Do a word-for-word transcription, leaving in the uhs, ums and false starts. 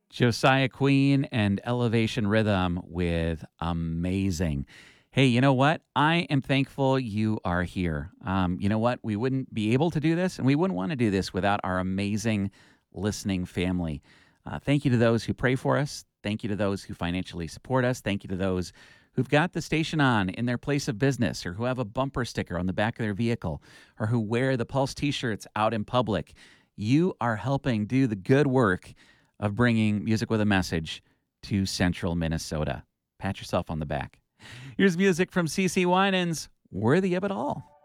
Josiah Queen and Elevation Rhythm with Amazing. Hey, you know what? I am thankful you are here. Um, you know what? We wouldn't be able to do this, and we wouldn't want to do this without our amazing listening family. Uh, thank you to those who pray for us. Thank you to those who financially support us. Thank you to those who've got the station on in their place of business, or who have a bumper sticker on the back of their vehicle, or who wear the Pulse t-shirts out in public. You are helping do the good work of bringing music with a message to central Minnesota. Pat yourself on the back. Here's music from CeCe Winans, Worthy of It All.